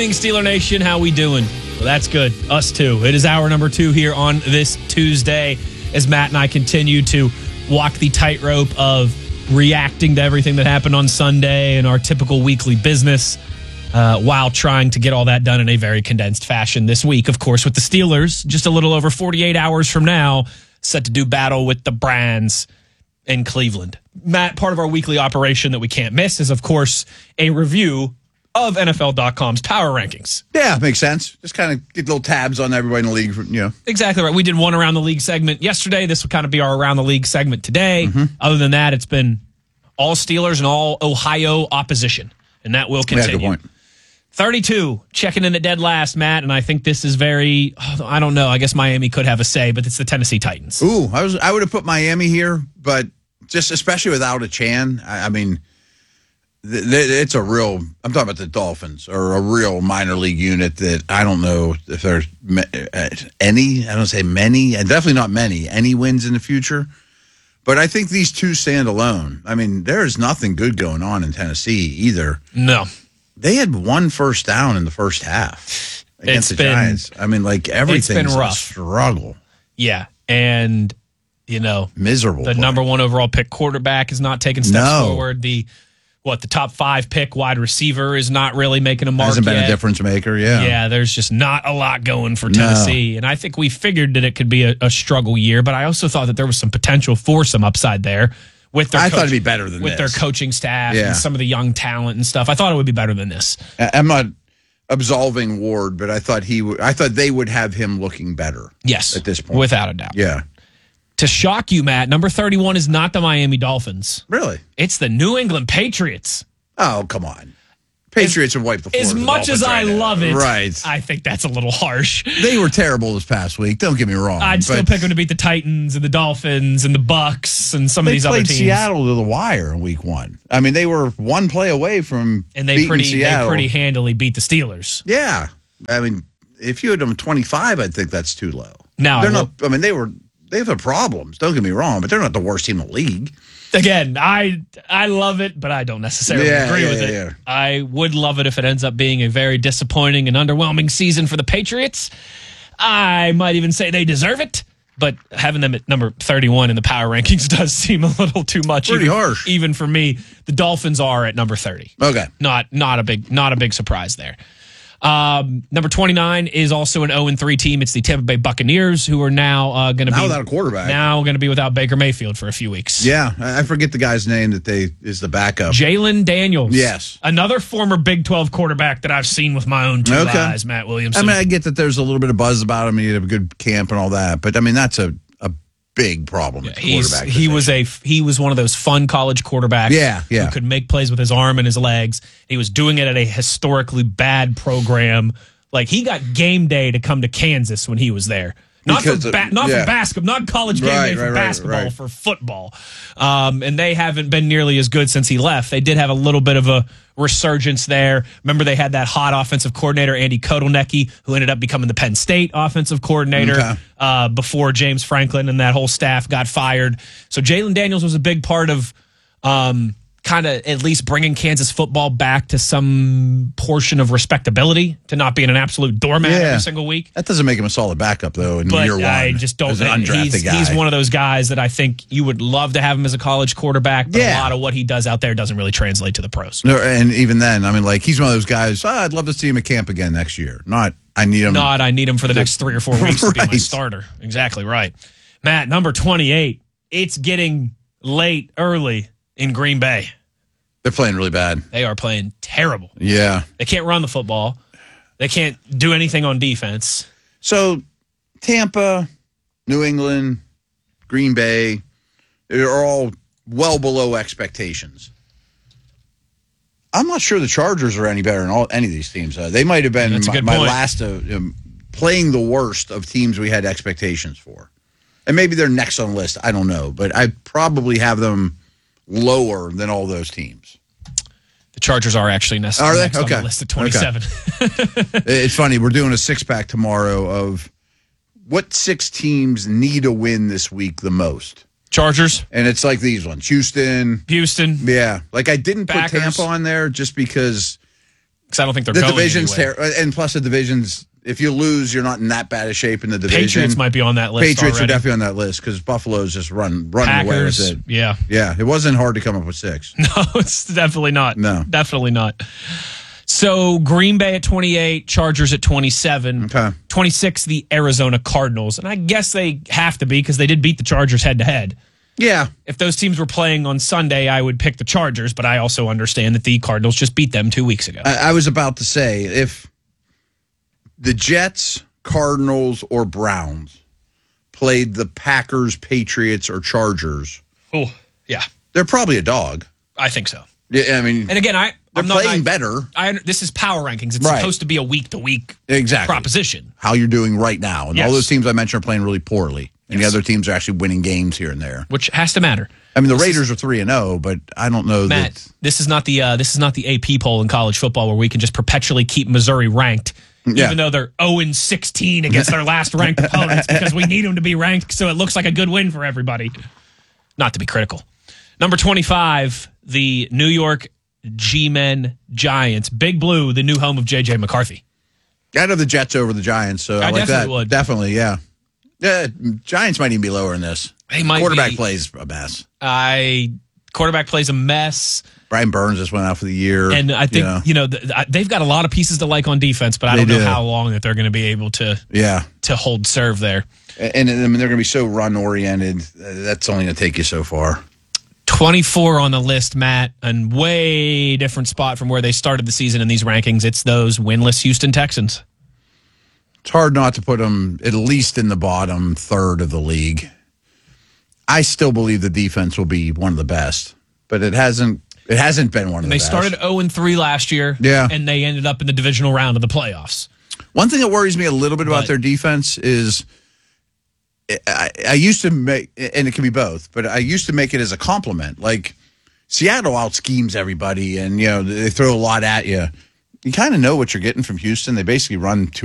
morning, Steeler Nation. How we doing? Well, that's good. Us too. It is hour number 2 here on this Tuesday as Matt and I continue to walk the tightrope of reacting to everything that happened on Sunday and our typical weekly business while trying to get all that done in a very condensed fashion this week. Of course, with the Steelers, just a little over 48 hours from now, set to do battle with the Browns in Cleveland. Matt, part of our weekly operation that we can't miss is, of course, a review of NFL.com's power rankings. Yeah, makes sense. Just kind of get little tabs on everybody in the league, Exactly right. We did one Around the League segment yesterday. This will kind of be our Around the League segment today. Other than that, it's been all Steelers and all Ohio opposition, and that will continue. Yeah, good point. 32, checking in at dead last, Matt, and I think this is very, I don't know, I guess Miami could have a say, but it's the Tennessee Titans. Ooh, I would have put Miami here, but just especially without a Chan, I mean, it's a real, I'm talking about the Dolphins, or a real minor league unit that I don't know if there's any, I don't say many, and definitely not many, any wins in the future. But I think these two stand alone. I mean, there is nothing good going on in Tennessee either. No. They had one first down in the first half against the Giants. I mean, like, everything's a struggle. Yeah, and, miserable. The number 1 overall pick quarterback is not taking steps forward. The top 5 pick wide receiver is not really making a mark Hasn't been yet. a difference maker, yeah. Yeah, there's just not a lot going for Tennessee. And I think we figured that it could be a struggle year, but I also thought that there was some potential for some upside there. I thought it'd be better than with this. their coaching staff and some of the young talent and stuff. I thought it would be better than this. I'm not absolving Ward, but I thought they would have him looking better. Yes, at this point, without a doubt. Yeah. To shock you, Matt, number 31 is not the Miami Dolphins. Really? It's the New England Patriots. Oh, come on. Patriots have wiped the floor. As much as I love it, right? I think that's a little harsh. They were terrible this past week. Don't get me wrong. I'd still pick them to beat the Titans and the Dolphins and the Bucks and some of these other teams. They played Seattle to the wire in week 1. I mean, they were one play away from they Seattle. pretty handily beat the Steelers. Yeah, I mean, if you had them 25, I'd think that's too low. No, they're not. I mean, they've had problems. Don't get me wrong, but they're not the worst team in the league. Again, I love it, but I don't necessarily agree with it. Yeah. I would love it if it ends up being a very disappointing and underwhelming season for the Patriots. I might even say they deserve it, but having them at number 31 in the power rankings does seem a little too much. Pretty harsh. Even for me. The Dolphins are at number 30. Okay. Not a big surprise there. Number 29 is also an 0-3 team. It's the Tampa Bay Buccaneers, who are now going to be without a quarterback. Now going to be without Baker Mayfield for a few weeks. Yeah, I forget the guy's name is the backup. Jalen Daniels. Yes, another former Big 12 quarterback that I've seen with my own two eyes. Matt Williamson. I mean, I get that there's a little bit of buzz about him. He had a good camp and all that, but I mean, that's a big problem with the quarterback. He was one of those fun college quarterbacks who could make plays with his arm and his legs. He was doing it at a historically bad program. Like, he got game day to come to Kansas when he was there. Not for basketball, not college game day for basketball, for football. And they haven't been nearly as good since he left. They did have a little bit of a resurgence there. Remember, they had that hot offensive coordinator, Andy Kotelnicki, who ended up becoming the Penn State offensive coordinator before James Franklin and that whole staff got fired. So Jalen Daniels was a big part of kind of at least bringing Kansas football back to some portion of respectability, to not being an absolute doormat every single week. That doesn't make him a solid backup, though, in year 1. I just don't think he's one of those guys that I think you would love to have him as a college quarterback, but a lot of what he does out there doesn't really translate to the pros. No, and even then, I mean, like, he's one of those guys, I'd love to see him at camp again next year. I need him for the next 3 or 4 weeks to be my starter. Exactly right. Matt, number 28, it's getting late early in Green Bay. They're playing really bad. They are playing terrible. Yeah. They can't run the football. They can't do anything on defense. So, Tampa, New England, Green Bay, they're all well below expectations. I'm not sure the Chargers are any better than any of these teams. They might have been my last playing the worst of teams we had expectations for. And maybe they're next on the list. I don't know. But I probably have them lower than all those teams. The Chargers are actually next on the list at 27. Okay. It's funny. We're doing a 6-pack tomorrow of what 6 teams need a win this week the most. Chargers. And it's like these ones. Houston. Yeah. Like, I didn't put Tampa on there just because Because I don't think they're the going division's anywhere. and plus the division's. If you lose, you're not in that bad a shape in the division. Patriots might be on that list. Patriots already. are definitely on that list because Buffalo's just running away with it. Yeah. Yeah, it wasn't hard to come up with 6. No, it's definitely not. No. Definitely not. So Green Bay at 28, Chargers at 27. Okay. 26, the Arizona Cardinals. And I guess they have to be because they did beat the Chargers head-to-head. Yeah. If those teams were playing on Sunday, I would pick the Chargers, but I also understand that the Cardinals just beat them 2 weeks ago. I was about to say, if the Jets, Cardinals, or Browns played the Packers, Patriots, or Chargers, Oh, yeah. they're probably a dog. I think so. Yeah, I mean, And again, they're playing better. This is power rankings. It's Right. supposed to be a week-to-week Exactly. proposition. How you're doing right now. And Yes. all those teams I mentioned are playing really poorly. And Yes. the other teams are actually winning games here and there. Which has to matter. I mean, the Raiders are 3-0, but I don't know Matt, that. this is not the AP poll in college football where we can just perpetually keep Missouri ranked, even though they're 0-16 against their last ranked opponents, because we need them to be ranked so it looks like a good win for everybody. Not to be critical. Number 25, the New York G-Men Giants. Big Blue, the new home of J.J. McCarthy. I'd have the Jets over the Giants, so I like definitely that. would. Definitely, yeah. Yeah, Giants might even be lower in this. They might Quarterback be. plays a mess. Quarterback plays a mess. Brian Burns just went out for the year. And I think, they've got a lot of pieces to like on defense, but I don't know how long that they're going to be able to hold serve there. And I mean, they're going to be so run-oriented. That's only going to take you so far. 24 on the list, Matt, and way different spot from where they started the season in these rankings. It's those winless Houston Texans. It's hard not to put them at least in the bottom third of the league. I still believe the defense will be one of the best, but it hasn't been one of the best. They started 0-3 last year, and they ended up in the divisional round of the playoffs. One thing that worries me a little bit about their defense is I used to make, and it can be both, but I used to make it as a compliment. Like, Seattle out-schemes everybody, and, they throw a lot at you. You kind of know what you're getting from Houston. They basically run two